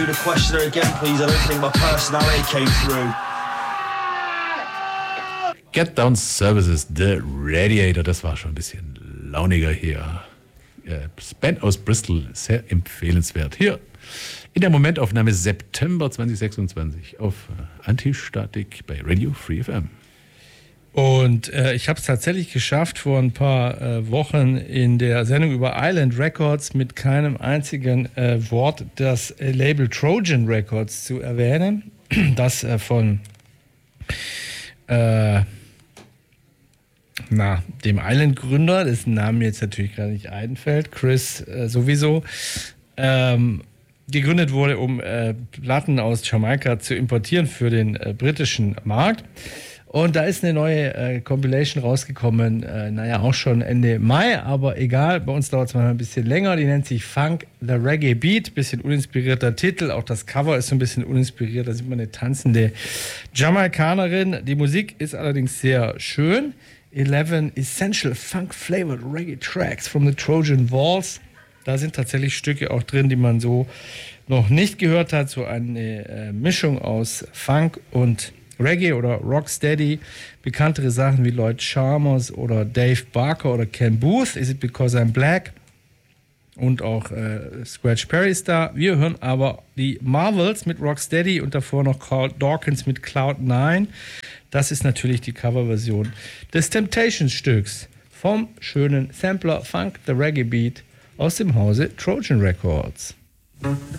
The questioner again, please. I don't think my personality came through. Get Down Services, The Radiator, das war schon ein bisschen launiger hier. Band aus Bristol, sehr empfehlenswert. Hier in der Momentaufnahme September 2026 auf Antistatik bei Radio Free FM. Und ich habe es tatsächlich geschafft, vor ein paar Wochen in der Sendung über Island Records mit keinem einzigen Wort das Label Trojan Records zu erwähnen. Das von dem Island-Gründer, dessen Namen mir jetzt natürlich gerade nicht einfällt, Chris sowieso, gegründet wurde, um Platten aus Jamaika zu importieren für den britischen Markt. Und da ist eine neue Compilation rausgekommen, auch schon Ende Mai, aber egal, bei uns dauert es mal ein bisschen länger. Die nennt sich Funk the Reggae Beat, bisschen uninspirierter Titel, auch das Cover ist so ein bisschen uninspiriert, da sieht man eine tanzende Jamaikanerin. Die Musik ist allerdings sehr schön. 11 Essential Funk-Flavored Reggae Tracks from the Trojan Walls. Da sind tatsächlich Stücke auch drin, die man so noch nicht gehört hat, so eine Mischung aus Funk und Reggae oder Rocksteady, bekanntere Sachen wie Lloyd Chalmers oder Dave Barker oder Ken Booth, Is It Because I'm Black und auch Scratch Perry ist da. Wir hören aber die Marvels mit Rocksteady und davor noch Carl Dawkins mit Cloud9. Das ist natürlich die Coverversion des Temptations-Stücks vom schönen Sampler Funk the Reggae Beat aus dem Hause Trojan Records.